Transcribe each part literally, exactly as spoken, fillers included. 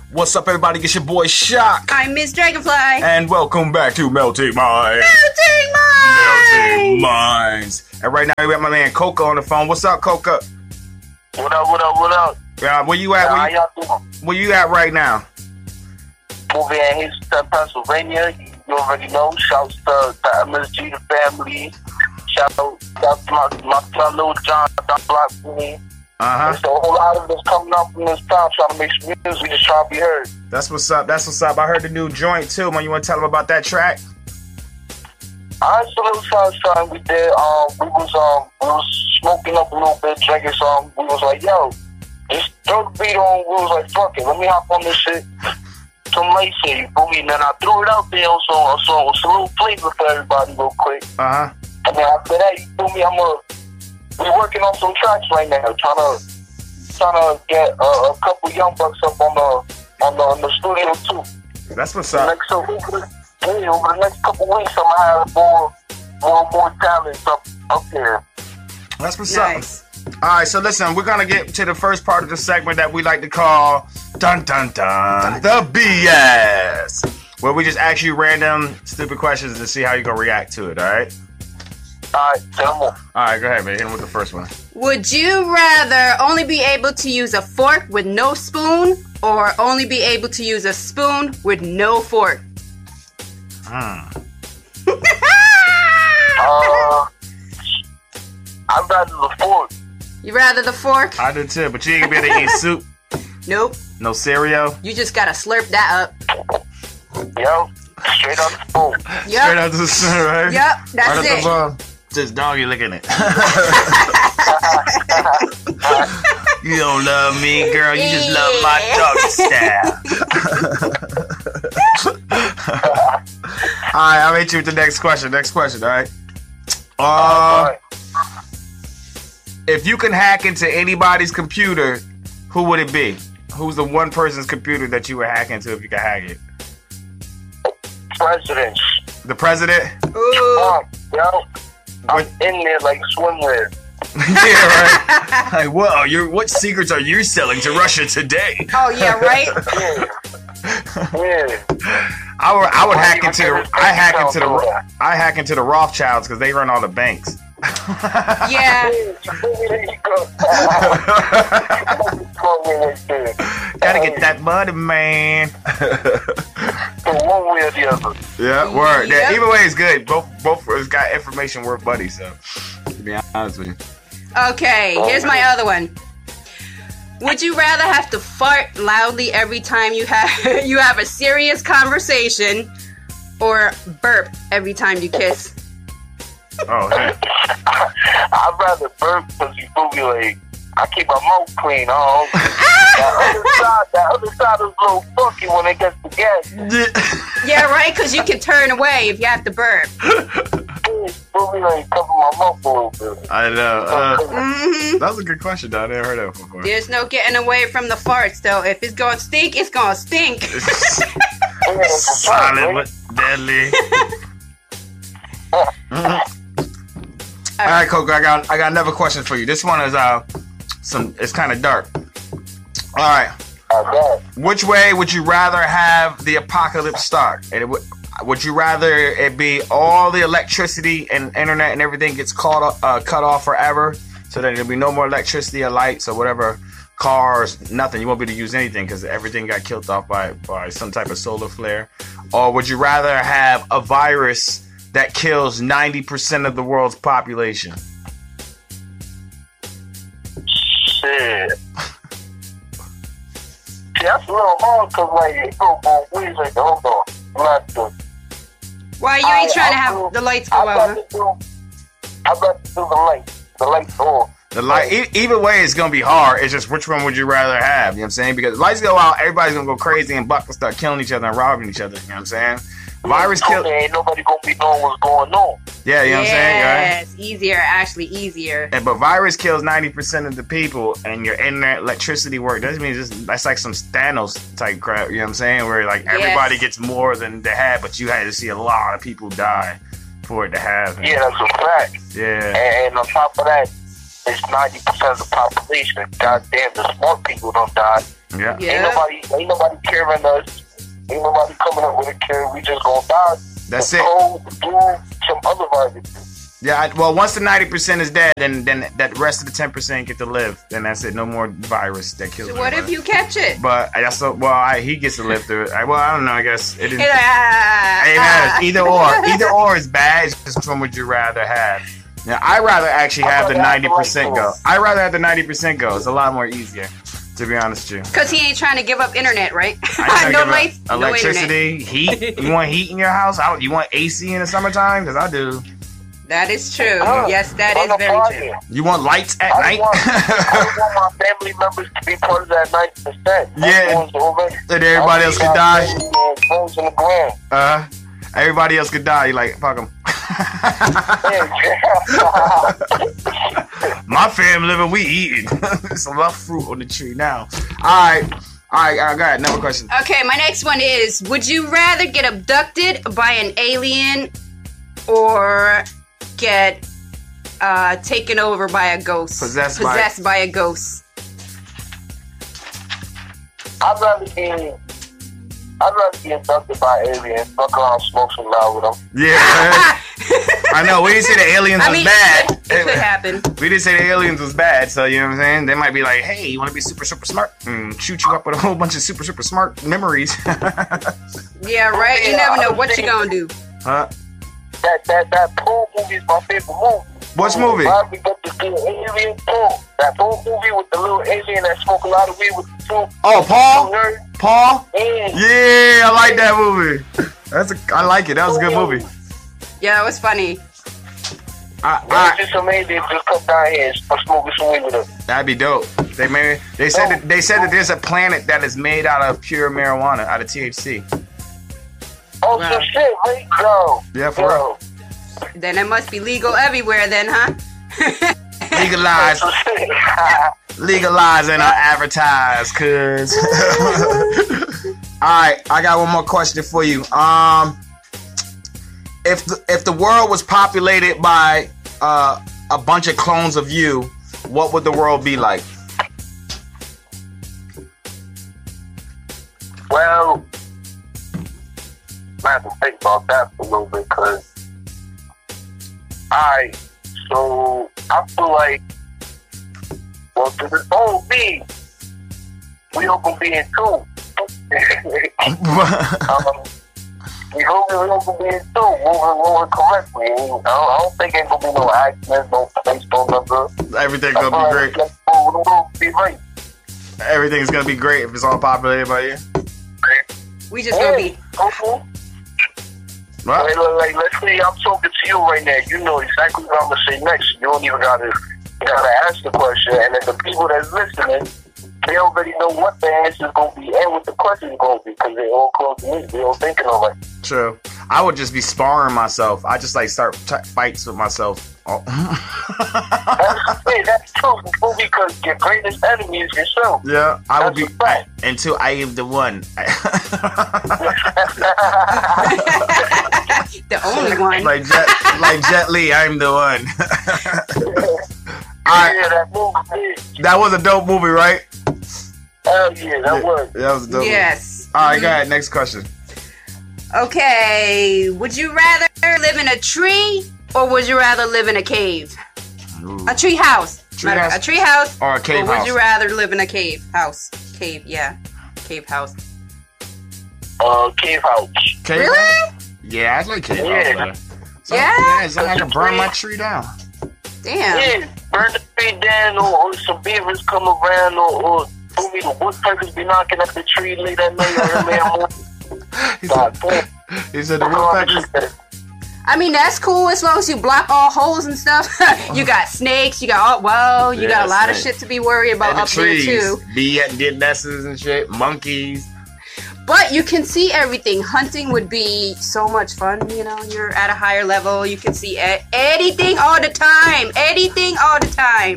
What's up, everybody? It's your boy Shock. I'm Miss Dragonfly. And welcome back to Melting Minds. Melting Minds. Melting Minds. And right now we got my man Coca on the phone. What's up, Coca? What up, what up, what up? Yeah, where you at? Yeah, Where how you, y'all doing? where you at right now? Over in Houston, Pennsylvania. You already know. Shouts to the M S G, the family. Shout out, shout to my, my son, Lil John, Don Block for me. Uh-huh. There's a whole lot of us coming up from this time trying to make some music. We just trying to be heard. That's what's up. That's what's up. I heard the new joint too, man. You want to tell them about that track? Alright, so Lil Son, son, we did, um, we was, um, we was smoking up a little bit, drinking some. We was like, yo, just throw the beat on. We was like, fuck it, let me hop on this shit. Some light shit, you feel me? And then I threw it out there on some, on some, on some little flavor for everybody real quick. Uh-huh. And then after that, you feel me? I'm a, we're working on some tracks right now, trying to, trying to get uh, a couple young bucks up on the, on the, on the studio too. That's what's The up. next, so, over, the, yeah, over the next couple weeks, I'm gonna have more, more, more talent up, up there. That's what's Nice. up. All right, so listen, we're gonna get to the first part of the segment that we like to call "Dun Dun Dun," the B S, where we just ask you random stupid questions to see how you gonna react to it. All right. All right, tell me. All right, go ahead, man. Hit him with the first one. Would you rather only be able to use a fork with no spoon, or only be able to use a spoon with no fork? Hmm. Uh, I'd rather the fork. You rather the fork? I do too, but you ain't gonna be able to eat soup, Nope. no cereal. You just gotta slurp that up. Yo, straight out the spoon. Straight Yep. out the center, right? Yep. Right That's at the it. bottom. Just doggy licking it. You don't love me, girl. You just love my doggy style. All right, I'll hit you with the next question. Next question, all right? Uh, All right. if you can hack into anybody's computer, who would it be? Who's the one person's computer that you would hack into if you could hack it? Presidents. The president? Ooh. Um, yo, I'm What? in there like swimwear. Yeah, right. Like, whoa, you're, what secrets are you selling to Russia today? Oh yeah, right. Yeah. Yeah. I would, I would Why hack you into gonna the, I hack tell into the, people that? I hack into the Rothschilds because they run all the banks. Yeah. There you go. Gotta get that money, man. So one way or the other. Yeah, word. Yeah, Yep. either way is good. Both, both has got information worth buddy. So, to be honest with you. Okay, here's my other one. Would you rather have to fart loudly every time you have you have a serious conversation, or burp every time you kiss? Oh, hey. I'd rather burp because you feel me like I keep my mouth clean. Oh, that other side, that other side is a little funky when it gets to gas. Yeah, right. Because you can turn away if you have to burp. Feel me like cover my mouth a little bit. I know. Uh, hmm that was a good question, though. I never heard that before. There's no getting away from the farts, though. If it's gonna stink, it's gonna stink. Silent but deadly. Mhm. All right, Coco. I got I got another question for you. This one is uh some. It's kind of dark. All right. Okay. Which way would you rather have the apocalypse start? And it would, would you rather it be all the electricity and internet and everything gets caught uh, cut off forever, so that there'll be no more electricity or lights or whatever, cars, nothing. You won't be able to use anything because everything got killed off by by some type of solar flare? Or would you rather have a virus that kills ninety percent of the world's population? Shit. See, that's a little hard because, like, it go both ways. Like, hold on. I'm not doing. Why you ain't I- trying to I have do- the lights go I'd out? rather do, I'd rather do the light. The lights off. The light, e- either way, it's gonna be hard. It's just which one would you rather have? You know what I'm saying? Because lights go out, everybody's gonna go crazy and buck and start killing each other and robbing each other. You know what I'm saying? Virus kill. Okay, ain't nobody gonna be knowing what's going on. Yeah, you know what I'm saying? Right? Yes, easier, actually easier. And, but virus kills ninety percent of the people, and your internet electricity work. That means it's, that's like some Thanos type crap. You know what I'm saying? Where like everybody Yes. gets more than they had, but you had to see a lot of people die for it to happen. Yeah, that's a fact. Yeah. And, and on top of that, it's ninety percent of the population. Goddamn, the smart people don't die. Yeah. Yeah. Ain't nobody, ain't nobody caring us. Ain't nobody coming up with a cure. We just gonna die. That's the it. cold, the flu, some other viruses. Yeah, I, well, once the ninety percent is dead, then then that rest of the ten percent get to live. Then that's it. No more virus that kills. So what if everybody. you catch it? But I also, well, I, he gets to live through it. I, well, I don't know. I guess it didn't. You're like, ah, Hey, ah. man, either or. Either or is bad. It's just which one would you rather have? Now, I rather actually have the ninety percent go. I rather have the ninety percent go. It's a lot more easier, to be honest with you. Cause he ain't trying to give up internet, right? I no give up lights, no internet. electricity, heat. You want heat in your house? I, you want A C in the summertime? Because I do. That is true. Oh, Yes, that on is the very project. true. You want lights at I night? don't want, I don't want my family members to be part of that ninety percent. Yeah. And everybody else could die. Phones in the ground. Uh, everybody else could die. You like, fuck them. My family living, we eating. There's a lot of fruit on the tree now. All right. All right, I got another question. Okay, my next one is: would you rather get abducted by an alien or get uh, taken over by a ghost? Possessed by- Possessed by a ghost. I'd rather be, I'd rather be abducted by aliens. Fuck around, smoke some loud with them. Yeah. I know. We didn't say the aliens I was mean, bad. it, it could happen. We didn't say the aliens was bad, so you know what I'm saying? They might be like, hey, you want to be super, super smart? And shoot you up with a whole bunch of super, super smart memories. Yeah, right. You Yeah, never I know was what you thinking- gonna do. Huh? That that that pool movie is my favorite movie. Which movie? Why we got this little alien pool? That pool movie with the little alien that smoke a lot of weed with the two. Oh, Paul? Nerd. Paul? Yeah. Yeah, I like that movie. That's a, I like it. That was a good movie. Yeah, it was funny. I, It's I, just amazing. Just come down here and start smoking some weed with us. that'd be dope. They made. They said that they said that there's a planet that is made out of pure marijuana, out of T H C. Oh, Wow. some shit, right? Yo. Yeah, for Yo. real. Then it must be legal everywhere, then, huh? Legalize, Some shit. legalize and not advertise, cuz. All right, I got one more question for you. Um, if the, if the world was populated by uh, a bunch of clones of you, what would the world be like? Well, I have to think about that for a little bit, because I, so I feel like, well, to the whole me, we all gonna be in two. um, we hope we all gonna be in two, moving, moving correctly. I don't, I don't think ain't gonna be no accidents, no place, no number. Everything's gonna be great. We're gonna be right. Everything's gonna be great if it's all populated by you. We just gonna be. Okay. What? Like, like, let's say I'm talking to you right now. You know exactly what I'm gonna say next. You don't even gotta, you gotta ask the question. And then the people that's listening, they already know what the answer's gonna be and what the question's gonna be, because they all close to me. They all thinking of it. True. I would just be sparring myself. I just like start t- fights with myself. Oh. That's, hey, that's true, fool, because your greatest enemy is yourself. Yeah, I would be That's a fact. until I am the one. The only one. like Jet, like Jet Li, I'm the one. All right, Yeah, that movie. Yeah. that was a dope movie, right? Hell yeah, that was. That was a dope. Yes. Movie. All right, go ahead. Next question. Okay. Would you rather live in a tree or would you rather live in a cave? Ooh. A tree house. Tree Matter- house? A tree house. Or a cave or would house. you rather live in a cave house? Cave, yeah. Cave house. Uh, Cave House. Cave Really? house? Yeah, I like cave Yeah. house. better. So, Yeah? yeah, so I can burn my tree down. Damn. Yeah, burn the tree down, or, or some beavers come around, or, or I mean, the woodpeckers be knocking at the tree late at night. Early in the morning. He God said, damn. he said the woodpeckers. I mean, that's cool as long as you block all holes and stuff. You got snakes, you got all, well, you Yeah, got a lot of snake. shit to be worried about And the up there trees. too. Bee at did nests and shit. Monkeys. But you can see everything. Hunting would be so much fun, you know. You're at a higher level. You can see a- anything all the time. Anything all the time.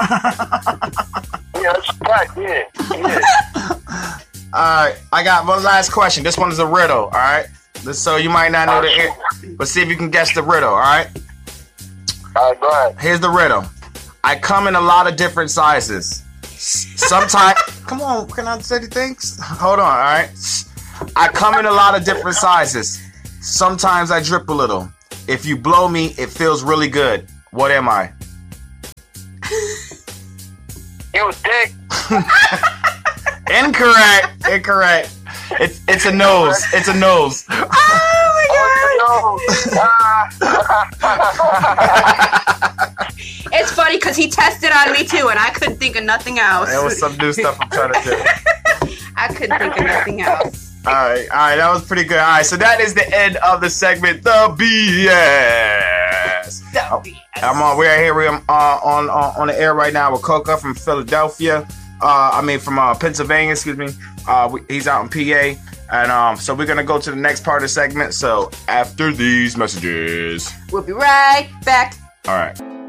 Yeah, that's a fact, yeah. yeah. Alright, I got one last question. This one is a riddle, alright? This, so you might not know the answer, but see if you can guess the riddle, alright? Alright, go ahead. Here's the riddle. I come in a lot of different sizes. Sometimes, come on, can I say the things? Hold on, all right. I come in a lot of different sizes. Sometimes I drip a little. If you blow me, it feels really good. What am I? You a dick. Incorrect. Incorrect. It's it's a nose. It's a nose. Oh my god! It's funny because he tested on me too, and I couldn't think of nothing else. That was some new stuff I'm trying to do. I couldn't think of nothing else. All right, all right, that was pretty good. All right, so that is the end of the segment, the B S. The B S. I'm on. We're here. We're uh, on uh, on the air right now with Coca from Philadelphia. Uh, I mean, from uh, Pennsylvania. Excuse me. Uh, we, he's out in P A, and um, so we're gonna go to the next part of the segment. So after these messages, We'll be right back. all right.